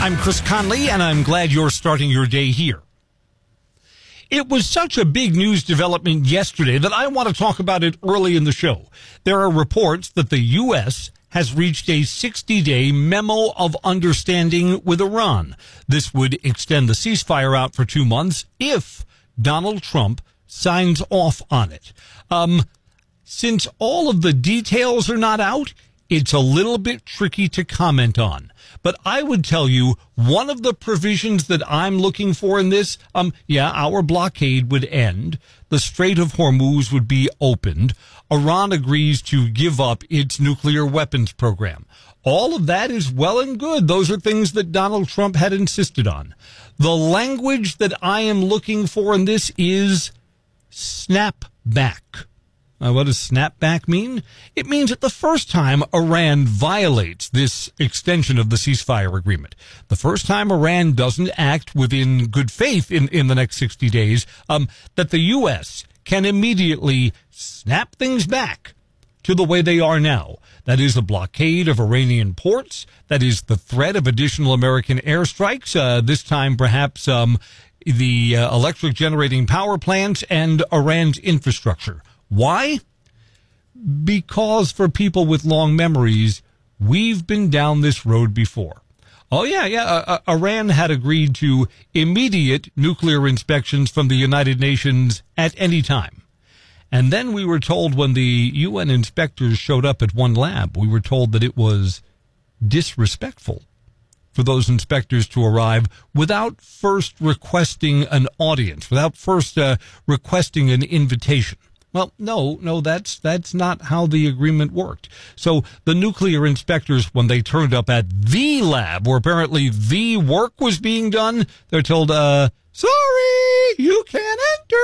I'm Chris Conley, and I'm glad you're starting your day here. It was such a big news development yesterday that I want to talk about it early in the show. There are reports that the U.S. has reached a 60-day memo of understanding with Iran. This would extend the ceasefire out for 2 months if Donald Trump signs off on it. Since all of the details are not out, it's a little bit tricky to comment on. But I would tell you one of the provisions that I'm looking for in this, our blockade would end. The Strait of Hormuz would be opened. Iran agrees to give up its nuclear weapons program. All of that is well and good. Those are things that Donald Trump had insisted on. The language that I am looking for in this is snap back. What does snapback mean? It means that the first time Iran violates this extension of the ceasefire agreement, the first time Iran doesn't act within good faith in the next 60 days, that the U.S. can immediately snap things back to the way they are now. That is a blockade of Iranian ports. That is the threat of additional American airstrikes, this time perhaps the electric generating power plants and Iran's infrastructure. Why? Because for people with long memories, we've been down this road before. Iran had agreed to immediate nuclear inspections from the United Nations at any time. And then we were told when the UN inspectors showed up at one lab, we were told that it was disrespectful for those inspectors to arrive without first requesting an audience, without first requesting an invitation. Well, no, that's not how the agreement worked. So the nuclear inspectors, when they turned up at the lab where apparently the work was being done, they're told, sorry, you can't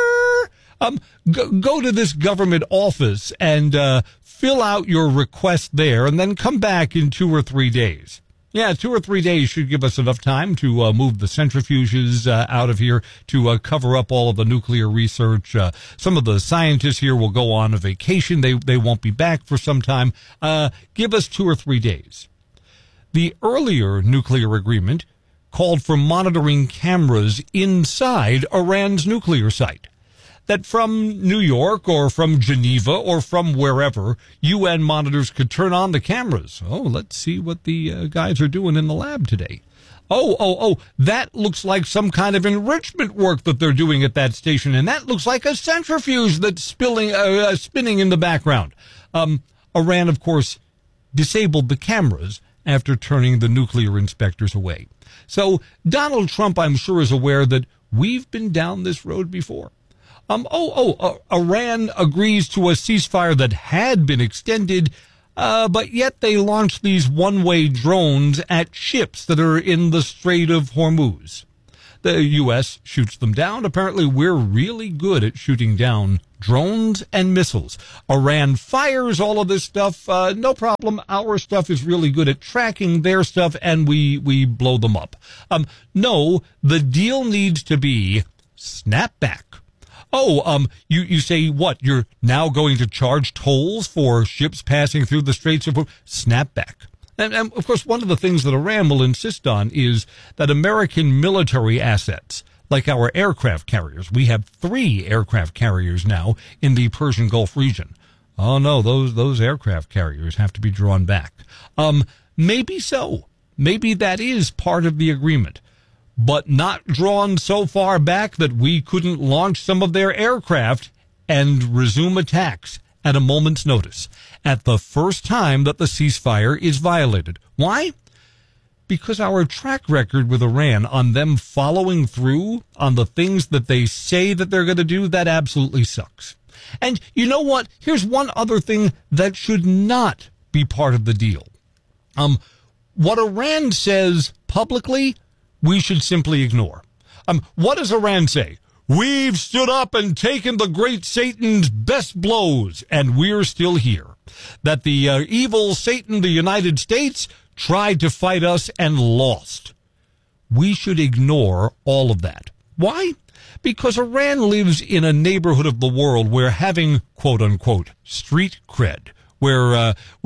enter. Go to this government office and fill out your request there and then come back in 2 or 3 days. Yeah, 2 or 3 days should give us enough time to move the centrifuges out of here, to cover up all of the nuclear research. Some of the scientists here will go on a vacation. They won't be back for some time. Give us 2 or 3 days. The earlier nuclear agreement called for monitoring cameras inside Iran's nuclear site. That from New York or from Geneva or from wherever, UN monitors could turn on the cameras. Oh, let's see what the guys are doing in the lab today. That looks like some kind of enrichment work that they're doing at that station, and that looks like a centrifuge that's spinning in the background. Iran, of course, disabled the cameras after turning the nuclear inspectors away. So Donald Trump, I'm sure, is aware that we've been down this road before. Iran agrees to a ceasefire that had been extended, but yet they launched these one-way drones at ships that are in the Strait of Hormuz. The U.S. shoots them down. Apparently, we're really good at shooting down drones and missiles. Iran fires all of this stuff. No problem. Our stuff is really good at tracking their stuff, and we blow them up. No, the deal needs to be snap back. You say what? You're now going to charge tolls for ships passing through the Straits of Hormuz? Snap back. And, of course, one of the things that Iran will insist on is that American military assets, like our aircraft carriers, we have 3 aircraft carriers now in the Persian Gulf region. Oh, no, those aircraft carriers have to be drawn back. Maybe so. Maybe that is part of the agreement, but not drawn so far back that we couldn't launch some of their aircraft and resume attacks at a moment's notice at the first time that the ceasefire is violated. Why? Because our track record with Iran on them following through on the things that they say that they're going to do, that absolutely sucks. And you know what? Here's one other thing that should not be part of the deal. What Iran says publicly, we should simply ignore. What does Iran say? We've stood up and taken the great Satan's best blows, and we're still here. That the evil Satan, the United States, tried to fight us and lost. We should ignore all of that. Why? Because Iran lives in a neighborhood of the world where having, quote-unquote, street cred, where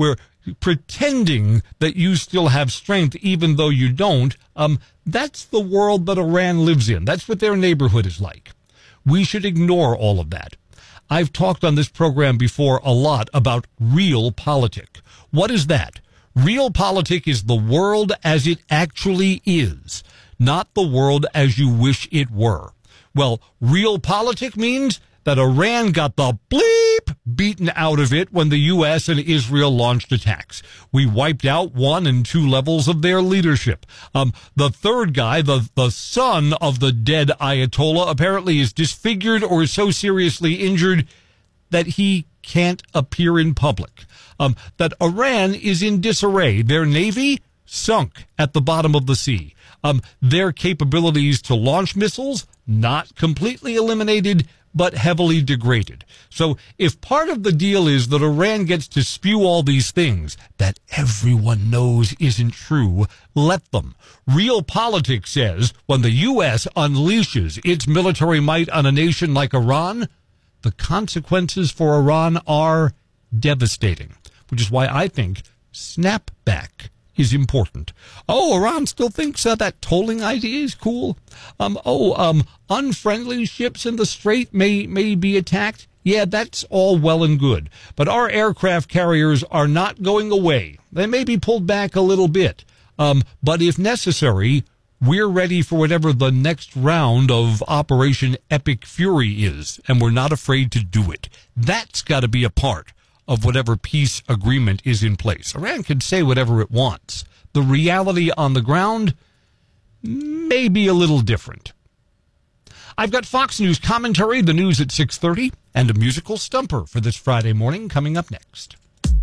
pretending that you still have strength even though you don't, that's the world that Iran lives in. That's what their neighborhood is like. We should ignore all of that. I've talked on this program before a lot about realpolitik. What is that? Realpolitik is the world as it actually is, not the world as you wish it were. Well, realpolitik means that Iran got the bleep beaten out of it when the U.S. and Israel launched attacks. We wiped out 1 and 2 levels of their leadership. The third guy, the son of the dead Ayatollah, apparently is disfigured or so seriously injured that he can't appear in public. That Iran is in disarray. Their navy sunk at the bottom of the sea. Their capabilities to launch missiles, not completely eliminated, but heavily degraded. So if part of the deal is that Iran gets to spew all these things that everyone knows isn't true, let them. Realpolitik says when the U.S. unleashes its military might on a nation like Iran, the consequences for Iran are devastating, which is why I think snapback is important. Oh, Iran still thinks that tolling idea is cool. Unfriendly ships in the Strait may be attacked. Yeah, that's all well and good. But our aircraft carriers are not going away. They may be pulled back a little bit. But if necessary, we're ready for whatever the next round of Operation Epic Fury is, and we're not afraid to do it. That's got to be a part of whatever peace agreement is in place. Iran can say whatever it wants. The reality on the ground may be a little different. I've got Fox News commentary, the news at 6:30, and a musical stumper for this Friday morning coming up next.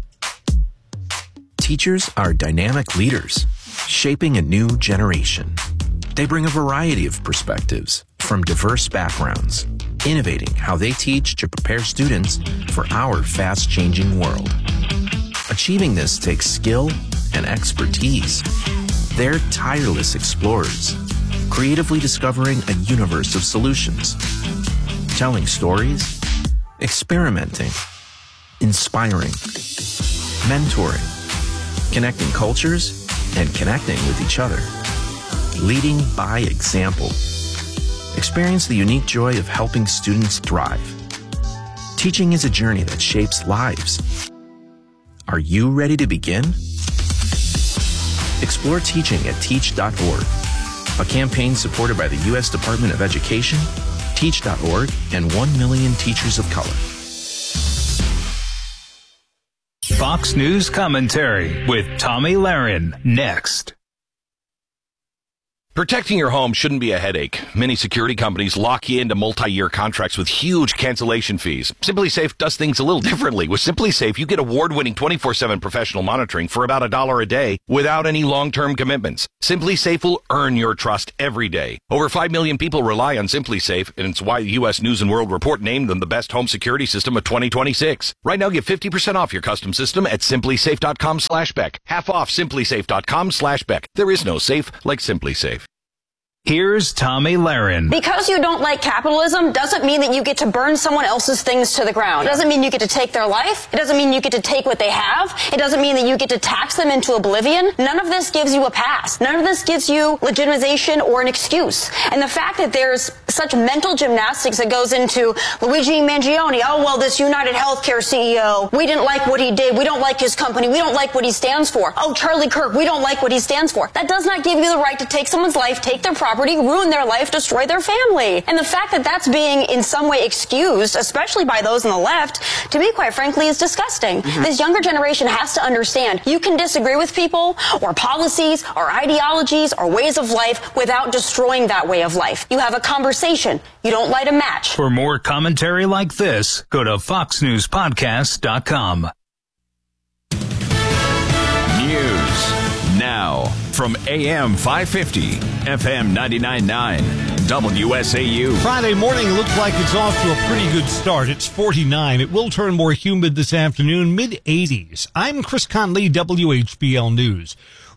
Teachers are dynamic leaders, shaping a new generation. They bring a variety of perspectives from diverse backgrounds, innovating how they teach to prepare students for our fast-changing world. Achieving this takes skill and expertise. They're tireless explorers, creatively discovering a universe of solutions, telling stories, experimenting, inspiring, mentoring, connecting cultures, and connecting with each other. Leading by example. Experience the unique joy of helping students thrive. Teaching is a journey that shapes lives. Are you ready to begin? Explore teaching at teach.org, a campaign supported by the U.S. Department of Education, Teach.org, and 1 million teachers of color. Fox News commentary with Tommy Lahren next. Protecting your home shouldn't be a headache. Many security companies lock you into multi-year contracts with huge cancellation fees. SimpliSafe does things a little differently. With SimpliSafe, you get award-winning 24/7 professional monitoring for about $1 a day without any long-term commitments. SimpliSafe will earn your trust every day. Over 5 million people rely on SimpliSafe, and it's why the U.S. News & World Report named them the best home security system of 2026. Right now, get 50% off your custom system at SimpliSafe.com/Beck. Half off SimpliSafe.com/Beck. There is no safe like SimpliSafe. Here's Tommy Lahren. Because you don't like capitalism doesn't mean that you get to burn someone else's things to the ground. It doesn't mean you get to take their life. It doesn't mean you get to take what they have. It doesn't mean that you get to tax them into oblivion. None of this gives you a pass. None of this gives you legitimization or an excuse. And the fact that there's such mental gymnastics that goes into Luigi Mangione, oh, well, this United Healthcare CEO, we didn't like what he did. We don't like his company. We don't like what he stands for. Oh, Charlie Kirk, we don't like what he stands for. That does not give you the right to take someone's life, take their property, ruin their life, destroy their family. And the fact that that's being in some way excused, especially by those on the left, to me, quite frankly, is disgusting. This younger generation has to understand you can disagree with people or policies or ideologies or ways of life without destroying that way of life. You have a conversation. You don't light a match. For more commentary like this, go to foxnewspodcast.com. News now from AM 550, FM 99.9, WSAU. Friday morning looks like it's off to a pretty good start. It's 49. It will turn more humid this afternoon, mid-80s. I'm Chris Conley, WHBL News.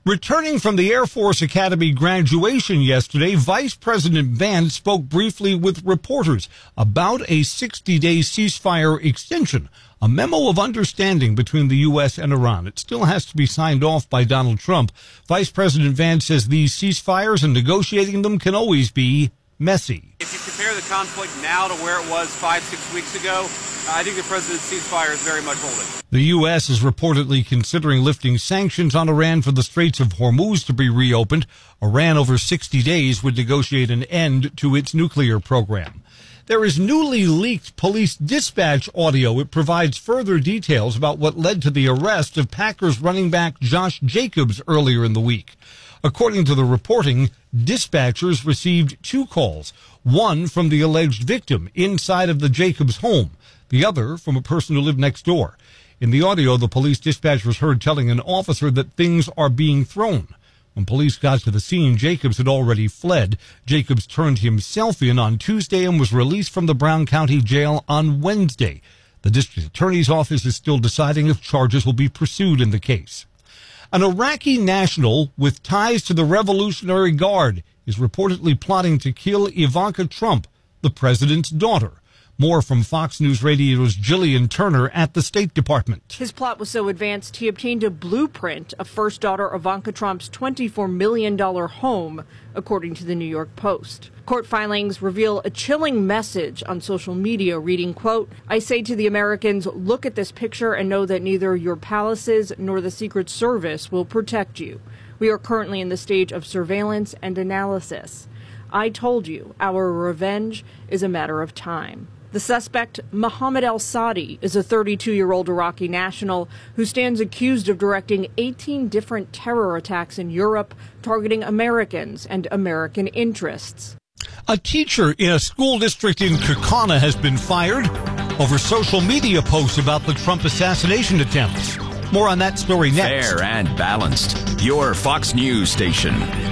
Returning from the Air Force Academy graduation yesterday, Vice President Vance spoke briefly with reporters about a 60-day ceasefire extension, a memo of understanding between the U.S. and Iran. It still has to be signed off by Donald Trump. Vice President Vance says these ceasefires and negotiating them can always be messy. If you compare the conflict now to where it was 5-6 weeks ago, I think the president's ceasefire is very much holding. The U.S. is reportedly considering lifting sanctions on Iran for the Straits of Hormuz to be reopened. Iran, over 60 days, would negotiate an end to its nuclear program. There is newly leaked police dispatch audio. It provides further details about what led to the arrest of Packers running back Josh Jacobs earlier in the week. According to the reporting, dispatchers received 2 calls, one from the alleged victim inside of the Jacobs home, the other from a person who lived next door. In the audio, the police dispatcher was heard telling an officer that things are being thrown. When police got to the scene, Jacobs had already fled. Jacobs turned himself in on Tuesday and was released from the Brown County Jail on Wednesday. The district attorney's office is still deciding if charges will be pursued in the case. An Iraqi national with ties to the Revolutionary Guard is reportedly plotting to kill Ivanka Trump, the president's daughter. More from Fox News Radio's Jillian Turner at the State Department. His plot was so advanced, he obtained a blueprint of first daughter Ivanka Trump's $24 million home, according to the New York Post. Court filings reveal a chilling message on social media reading, quote, "I say to the Americans, look at this picture and know that neither your palaces nor the Secret Service will protect you. We are currently in the stage of surveillance and analysis. I told you, our revenge is a matter of time." The suspect, Mohammed al-Sadi, is a 32-year-old Iraqi national who stands accused of directing 18 different terror attacks in Europe targeting Americans and American interests. A teacher in a school district in Kaukauna has been fired over social media posts about the Trump assassination attempts. More on that story next. Fair and balanced. Your Fox News station.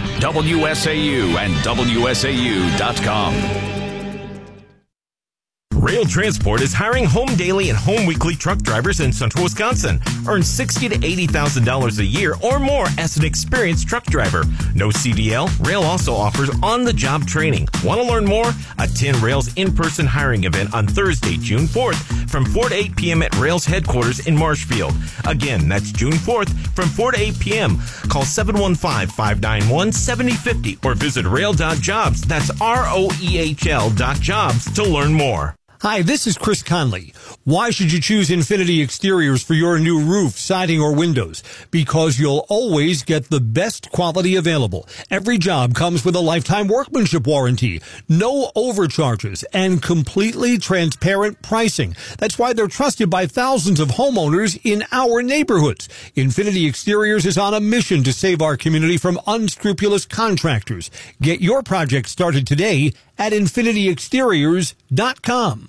WSAU and WSAU.com. Rail Transport is hiring home daily and home weekly truck drivers in central Wisconsin. Earn $60,000 to $80,000 a year or more as an experienced truck driver. No CDL. Rail also offers on-the-job training. Want to learn more? Attend Rail's in-person hiring event on Thursday, June 4th from 4 to 8 p.m. at Rail's headquarters in Marshfield. Again, that's June 4th from 4 to 8 p.m. Call 715-591-7050 or visit rail.jobs. That's ROEHL.jobs to learn more. Hi, this is Chris Conley. Why should you choose Infinity Exteriors for your new roof, siding, or windows? Because you'll always get the best quality available. Every job comes with a lifetime workmanship warranty, no overcharges, and completely transparent pricing. That's why they're trusted by thousands of homeowners in our neighborhoods. Infinity Exteriors is on a mission to save our community from unscrupulous contractors. Get your project started today at infinityexteriors.com.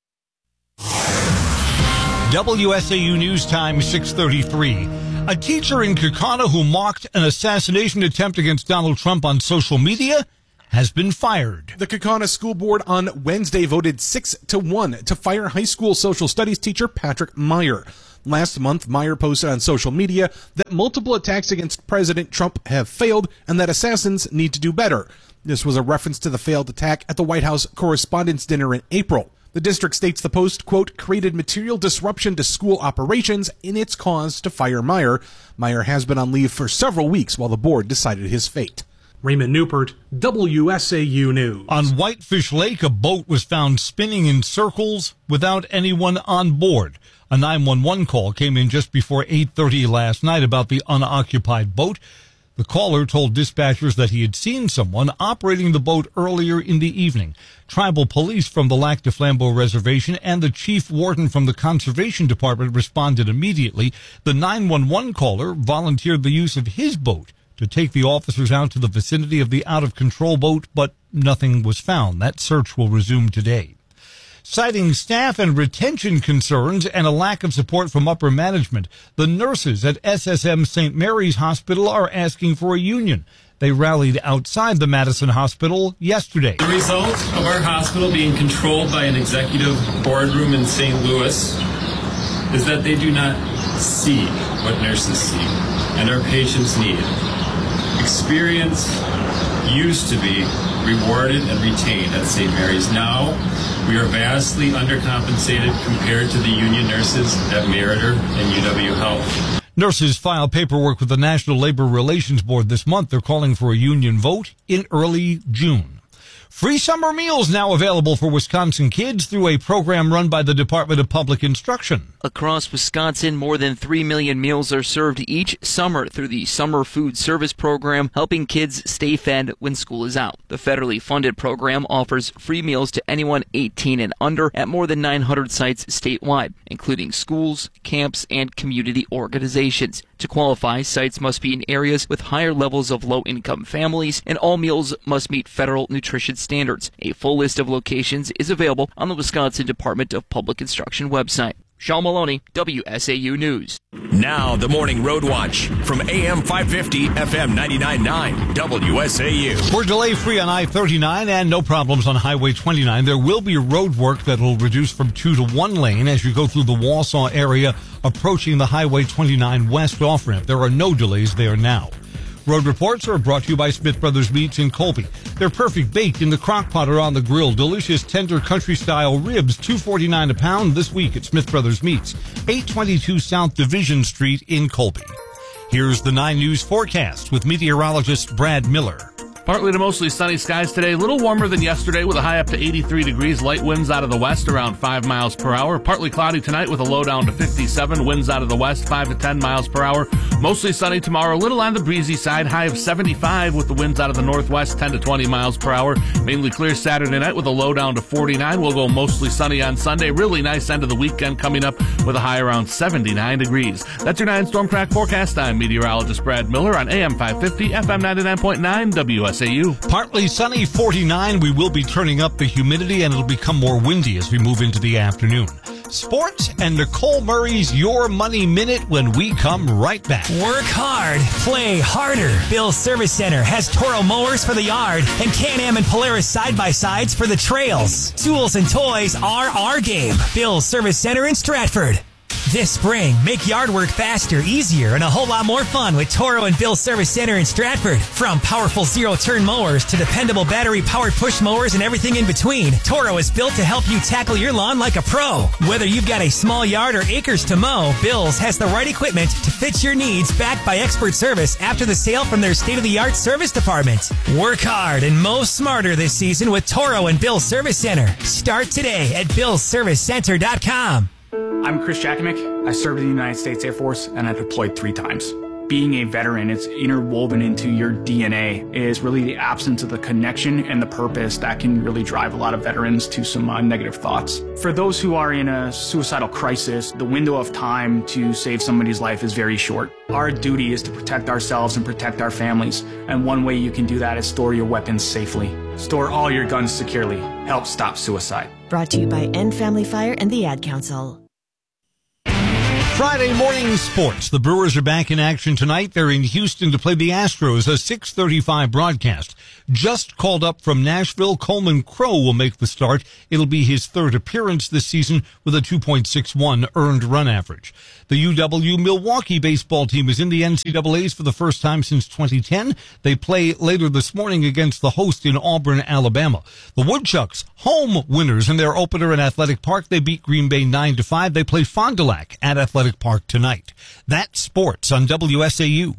WSAU News Time 6:33. A teacher in Kaukauna who mocked an assassination attempt against Donald Trump on social media has been fired. The Kaukauna School Board on Wednesday voted 6-1 to fire high school social studies teacher Patrick Meyer. Last month, Meyer posted on social media that multiple attacks against President Trump have failed and that assassins need to do better. This was a reference to the failed attack at the White House Correspondents' Dinner in April. The district states the post, quote, created material disruption to school operations in its cause to fire Meyer. Meyer has been on leave for several weeks while the board decided his fate. Raymond Newport, WSAU News. On Whitefish Lake, a boat was found spinning in circles without anyone on board. A 911 call came in just before 8:30 last night about the unoccupied boat. The caller told dispatchers that he had seen someone operating the boat earlier in the evening. Tribal police from the Lac du Flambeau Reservation and the chief warden from the Conservation Department responded immediately. The 911 caller volunteered the use of his boat to take the officers out to the vicinity of the out-of-control boat, but nothing was found. That search will resume today. Citing staff and retention concerns and a lack of support from upper management, the nurses at SSM St. Mary's Hospital are asking for a union. They rallied outside the Madison Hospital yesterday. The result of our hospital being controlled by an executive boardroom in St. Louis is that they do not see what nurses see. and our patients need. Experience used to be rewarded and retained at St. Mary's. Now, we are vastly undercompensated compared to the union nurses at Meritor and UW Health. Nurses filed paperwork with the National Labor Relations Board this month. They're calling for a union vote in early June. Free summer meals now available for Wisconsin kids through a program run by the Department of Public Instruction. Across Wisconsin, more than 3 million meals are served each summer through the Summer Food Service Program, helping kids stay fed when school is out. The federally funded program offers free meals to anyone 18 and under at more than 900 sites statewide, including schools, camps, and community organizations. To qualify, sites must be in areas with higher levels of low-income families, and all meals must meet federal nutrition standards. A full list of locations is available on the Wisconsin Department of Public Instruction website. Sean Maloney, WSAU News. Now, the Morning Road Watch from AM 550, FM 99.9, WSAU. We're delay-free on I-39 and no problems on Highway 29. There will be road work that will reduce from 2 to 1 lane as you go through the Wausau area approaching the Highway 29 West off-ramp. There are no delays there now. Road reports are brought to you by Smith Brothers Meats in Colby. They're perfect baked in the crock pot or on the grill. Delicious, tender country-style ribs, $2.49 a pound this week at Smith Brothers Meats, 822 South Division Street in Colby. Here's the 9 News forecast with meteorologist Brad Miller. Partly to mostly sunny skies today. A little warmer than yesterday with a high up to 83 degrees. Light winds out of the west around 5 miles per hour. Partly cloudy tonight with a low down to 57. Winds out of the west 5 to 10 miles per hour. Mostly sunny tomorrow. A little on the breezy side. High of 75 with the winds out of the northwest 10 to 20 miles per hour. Mainly clear Saturday night with a low down to 49. We'll go mostly sunny on Sunday. Really nice end of the weekend coming up with a high around 79 degrees. That's your 9 Storm Track forecast. I'm meteorologist Brad Miller on AM 550, FM 99.9, WSAU. Partly sunny, 49. We will be turning up the humidity and it'll become more windy as we move into the afternoon. Sports and Nicole Murray's Your Money Minute when we come right back. Work hard, play harder. Bill's Service Center has Toro mowers for the yard and Can-Am and Polaris side-by-sides for the trails. Tools and toys are our game. Bill's Service Center in Stratford. This spring, make yard work faster, easier, and a whole lot more fun with Toro and Bill's Service Center in Stratford. From powerful zero-turn mowers to dependable battery-powered push mowers and everything in between, Toro is built to help you tackle your lawn like a pro. Whether you've got a small yard or acres to mow, Bill's has the right equipment to fit your needs, backed by expert service after the sale from their state-of-the-art service department. Work hard and mow smarter this season with Toro and Bill's Service Center. Start today at BillsServiceCenter.com. I'm Chris Jakimick. I served in the United States Air Force and I deployed 3 times. Being a veteran, it's interwoven into your DNA, is really the absence of the connection and the purpose that can really drive a lot of veterans to some negative thoughts. For those who are in a suicidal crisis, the window of time to save somebody's life is very short. Our duty is to protect ourselves and protect our families, and one way you can do that is store your weapons safely. Store all your guns securely. Help stop suicide. Brought to you by End Family Fire and the Ad Council. Friday morning sports. The Brewers are back in action tonight. They're in Houston to play the Astros, a 6:35 broadcast. Just called up from Nashville, Coleman Crow will make the start. It'll be his 3rd appearance this season with a 2.61 earned run average. The UW Milwaukee baseball team is in the NCAAs for the first time since 2010. They play later this morning against the host in Auburn, Alabama. The Woodchucks, home winners in their opener in Athletic Park. They beat Green Bay 9-5. They play Fond du Lac at Athletic Park tonight. That's sports on WSAU.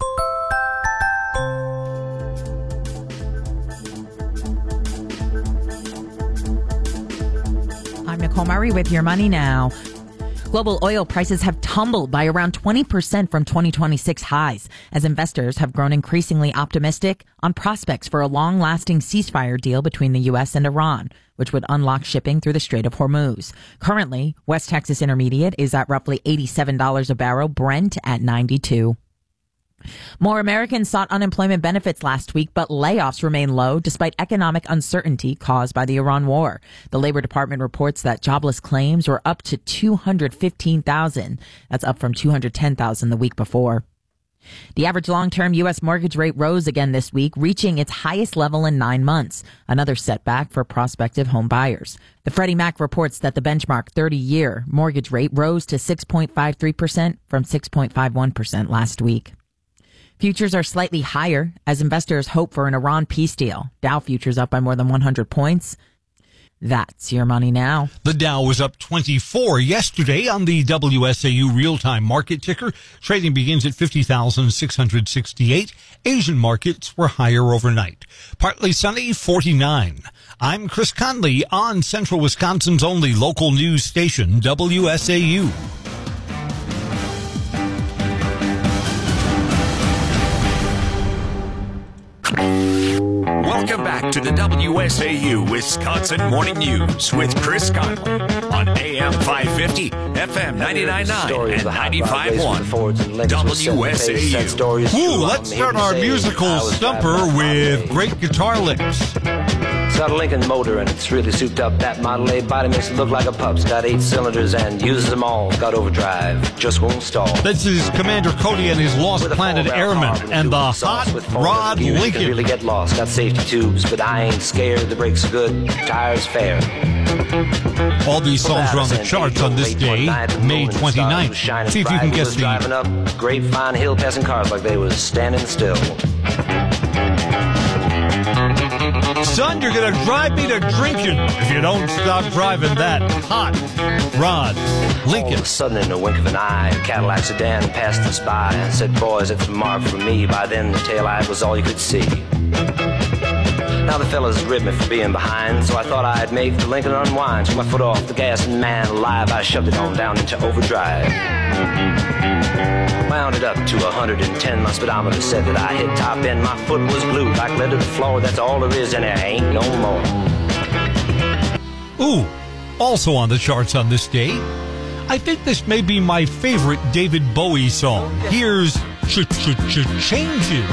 I'm Nicole Murray with Your Money Now. Global oil prices have tumbled by around 20% from 2026 highs as investors have grown increasingly optimistic on prospects for a long-lasting ceasefire deal between the U.S. and Iran, which would unlock shipping through the Strait of Hormuz. Currently, West Texas Intermediate is at roughly $87 a barrel, Brent at $92. More Americans sought unemployment benefits last week, but layoffs remain low despite economic uncertainty caused by the Iran war. The Labor Department reports that jobless claims were up to 215,000. That's up from 210,000 the week before. The average long-term U.S. mortgage rate rose again this week, reaching its highest level in 9 months, another setback for prospective home buyers. The Freddie Mac reports that the benchmark 30-year mortgage rate rose to 6.53% from 6.51% last week. Futures are slightly higher as investors hope for an Iran peace deal. Dow futures up by more than 100 points. That's your money now. The Dow was up 24 yesterday on the WSAU real-time market ticker. Trading begins at 50,668. Asian markets were higher overnight. Partly sunny, 49. I'm Chris Conley on Central Wisconsin's only local news station, WSAU. Welcome back to the WSAU Wisconsin Morning News with Chris Conley on AM 550, FM 99.9 and 95.1 WSAU. Ooh, let's start our musical stumper with great guitar licks. It's got a Lincoln motor and it's really souped up. That Model A body makes it look like a pup. It's got 8 cylinders and uses them all. It's got overdrive, just won't stall. This is Commander Cody and his Lost Planet Airmen and the Hot Rod Lincoln. Really get lost. Got safety tubes, but I ain't scared. The brakes are good, tires fair. All these songs are on the charts on this day, May 29th. See if you can guess the... Driving up Grapevine Hill, passing cars like they was standing still. Son, you're gonna drive me to drinking if you don't stop driving that Hot Rod Lincoln. All of a sudden, in a wink of an eye, a Cadillac sedan passed us by and said, "Boys, it's a mark for me." By then, the taillight was all you could see. Now the fellas ribbed me for being behind, so I thought I'd make the Lincoln unwind. Took my foot off the gas and man alive, I shoved it on down into overdrive. Wound it up to 110, my speedometer said that I hit top end. My foot was glued like lead to the floor, that's all there is and there ain't no more. Ooh, also on the charts on this day, I think this may be my favorite David Bowie song. Here's Changes.